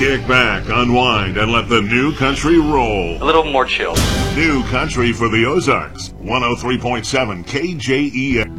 Kick back, unwind, and let the new country roll. A little more chill. New country for the Ozarks. 103.7 KJEX.